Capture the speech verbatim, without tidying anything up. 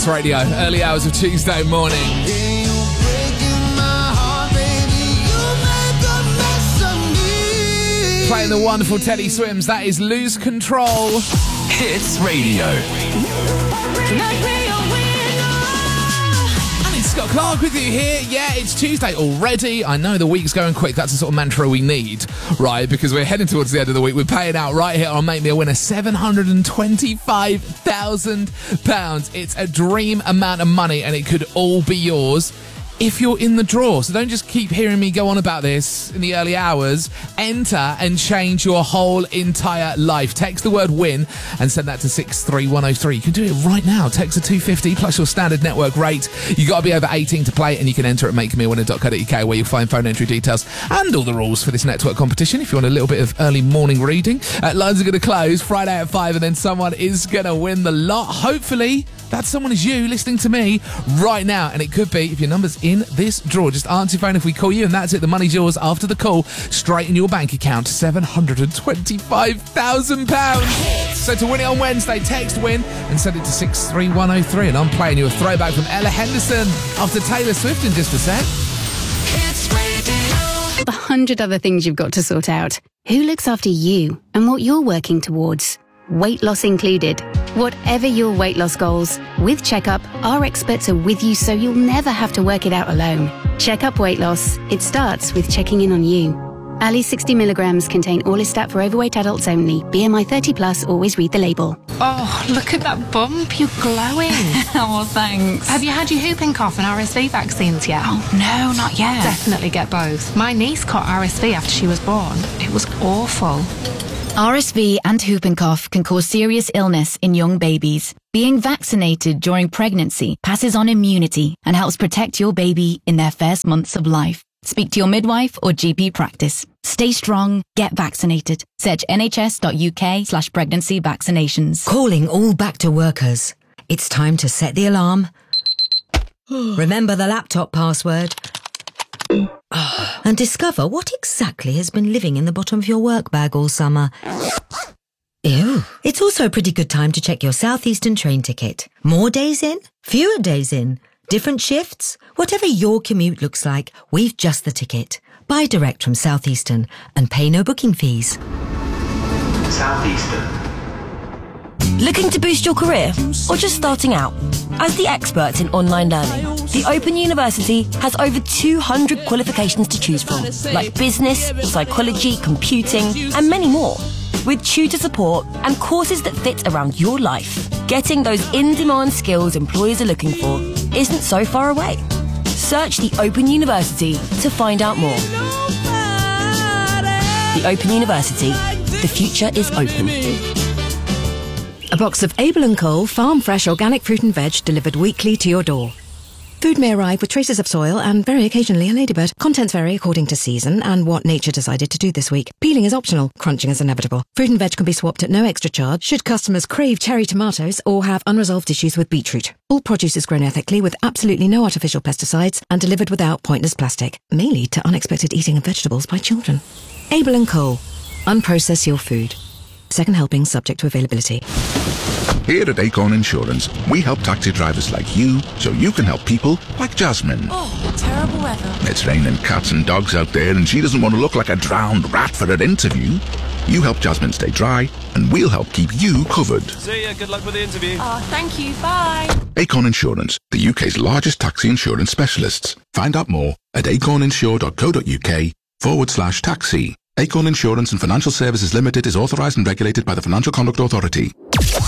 Hits Radio, early hours of Tuesday morning. Playing the wonderful Teddy Swims, that is Lose Control. Hits Radio. And it's Scott Clark with you here. Yeah, it's Tuesday already. I know the week's going quick. That's the sort of mantra we need, right? Because we're heading towards the end of the week. We're paying out right here on Make Me a Winner seven hundred twenty-five thousand pounds. It's a dream amount of money, and it could all be yours if you're in the draw. So don't just keep hearing me go on about this in the early hours. Enter and change your whole entire life. Text the word win and send that to six three one oh three. You can do it right now. Text the two fifty plus your standard network rate. You got to be over eighteen to play, and you can enter at make me a winner dot co dot uk, where you'll find phone entry details and all the rules for this network competition if you want a little bit of early morning reading. Uh, lines are going to close Friday at five, and then someone is going to win the lot. Hopefully that someone is you listening to me right now, and it could be if your number's in this draw. Just answer your phone if we call you, and that's it. The money's yours after the call, straight in your bank account. seven hundred twenty-five thousand pounds. So to win it on Wednesday, text win and send it to six three one oh three, and I'm playing you a throwback from Ella Henderson after Taylor Swift in just a sec. A hundred other things you've got to sort out. Who looks after you and what you're working towards? Weight loss included. Whatever your weight loss goals, with Checkup, our experts are with you so you'll never have to work it out alone. Checkup Weight Loss. It starts with checking in on you. Ali sixty milligrams contain Orlistat for overweight adults only. B M I thirty plus, always read the label. Oh, look at that bump. You're glowing. Oh, thanks. Have you had your whooping cough and R S V vaccines yet? Oh, no, not yet. Definitely get both. My niece caught R S V after she was born. It was awful. R S V and whooping cough can cause serious illness in young babies. Being vaccinated during pregnancy passes on immunity and helps protect your baby in their first months of life. Speak to your midwife or G P practice. Stay strong, get vaccinated. Search nhs.uk slash pregnancy vaccinations. Calling all back to workers. It's time to set the alarm. Remember the laptop password. And discover what exactly has been living in the bottom of your work bag all summer. Ew. It's also a pretty good time to check your Southeastern train ticket. More days in, fewer days in, different shifts. Whatever your commute looks like, we've just the ticket. Buy direct from Southeastern and pay no booking fees. Southeastern. Looking to boost your career or just starting out? As the experts in online learning, the Open University has over two hundred qualifications to choose from, like business, psychology, computing, and many more. With tutor support and courses that fit around your life, getting those in-demand skills employers are looking for isn't so far away. Search the Open University to find out more. The Open University. The future is open. A box of Abel and Cole farm fresh organic fruit and veg delivered weekly to your door. Food may arrive with traces of soil and very occasionally a ladybird. Contents vary according to season and what nature decided to do this week. Peeling is optional, crunching is inevitable. Fruit and veg can be swapped at no extra charge should customers crave cherry tomatoes or have unresolved issues with beetroot. All produce is grown ethically with absolutely no artificial pesticides and delivered without pointless plastic. May lead to unexpected eating of vegetables by children. Abel and Cole. Unprocess your food. Second helping subject to availability. Here at Acorn Insurance, we help taxi drivers like you so you can help people like Jasmine. Oh, terrible weather. It's raining cats and dogs out there and she doesn't want to look like a drowned rat for her interview. You help Jasmine stay dry and we'll help keep you covered. See ya, good luck with the interview. Oh, thank you, bye. Acorn Insurance, the U K's largest taxi insurance specialists. Find out more at acorninsure.co.uk forward slash taxi. Acorn Insurance and Financial Services Limited is authorised and regulated by the Financial Conduct Authority.